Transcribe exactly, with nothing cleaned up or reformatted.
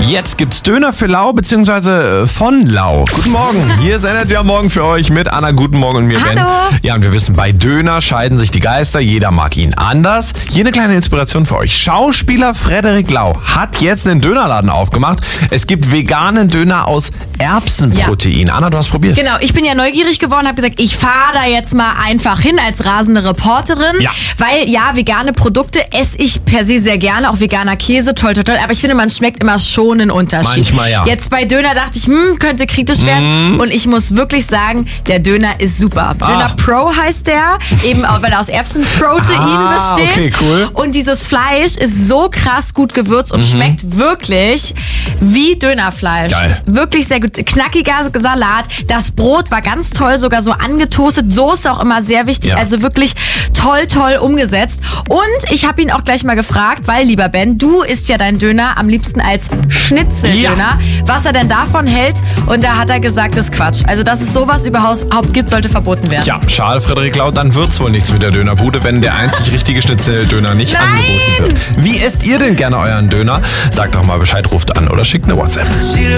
Jetzt gibt's Döner für Lau, beziehungsweise von Lau. Guten Morgen, hier ist Energy am Morgen für euch mit Anna. Guten Morgen und mir, Ben. Hallo. Ja, und wir wissen, bei Döner scheiden sich die Geister. Jeder mag ihn anders. Hier eine kleine Inspiration für euch. Schauspieler Frederik Lau hat jetzt einen Dönerladen aufgemacht. Es gibt veganen Döner aus Erbsenprotein. Ja. Anna, du hast probiert. Genau, ich bin ja neugierig geworden, habe gesagt, ich fahre da jetzt mal einfach hin als rasende Reporterin. Ja. Weil ja, vegane Produkte esse ich per se sehr gerne, auch veganer Käse, toll, toll, toll. Aber ich finde, man schmeckt immer schon einen Unterschied. Manchmal ja. Jetzt bei Döner dachte ich, hm, könnte kritisch werden. Mm. Und ich muss wirklich sagen, der Döner ist super. Ah. Döner Pro heißt der, eben auch, weil er aus Erbsenprotein ah, besteht. Okay, cool. Und dieses Fleisch ist so krass gut gewürzt und mhm. schmeckt wirklich wie Dönerfleisch. Geil. Wirklich sehr gut. Knackiger Salat. Das Brot war ganz toll, sogar so angetoastet. Soße auch immer sehr wichtig. Ja. Also wirklich toll, toll umgesetzt. Und ich habe ihn auch gleich mal gefragt, weil, lieber Ben, du isst ja deinen Döner am liebsten als Schnitzeldöner, ja. was er denn davon hält. Und da hat er gesagt, das ist Quatsch. Also, dass es sowas überhaupt gibt, sollte verboten werden. Ja, schade, Frederik Lau, dann wird's wohl nichts mit der Dönerbude, wenn der einzig richtige Schnitzeldöner nicht Nein! angeboten wird. Wie esst ihr denn gerne euren Döner? Sagt doch mal Bescheid, ruft an oder schickt eine WhatsApp.